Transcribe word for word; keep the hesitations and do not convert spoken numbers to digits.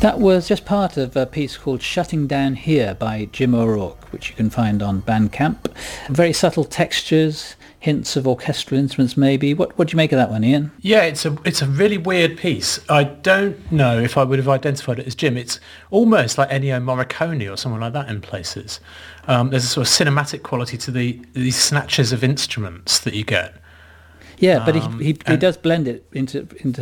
That was just part of a piece called Shutting Down Here by Jim O'Rourke, which you can find on Bandcamp. Very subtle textures, hints of orchestral instruments maybe. What what do you make of that one, Ian? Yeah, it's a it's a really weird piece. I don't know if I would have identified it as Jim. It's almost like Ennio Morricone or someone like that in places. Um, there's a sort of cinematic quality to the these snatches of instruments that you get. Yeah, but Um, he he, he and- does blend it into into